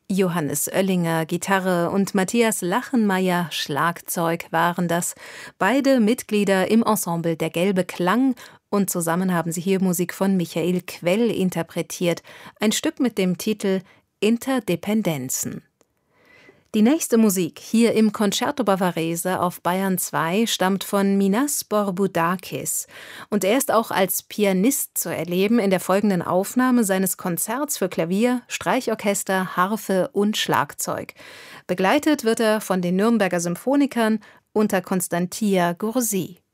Johannes Oellinger, Gitarre, und Matthias Lachenmeier, Schlagzeug waren das. Beide Mitglieder im Ensemble Der gelbe Klang, und zusammen haben sie hier Musik von Michael Quell interpretiert. Ein Stück mit dem Titel Interdependenzen. Die nächste Musik hier im Concerto Bavarese auf Bayern 2 stammt von Minas Borbudakis. Und er ist auch als Pianist zu erleben in der folgenden Aufnahme seines Konzerts für Klavier, Streichorchester, Harfe und Schlagzeug. Begleitet wird er von den Nürnberger Symphonikern unter Constantia Gursi.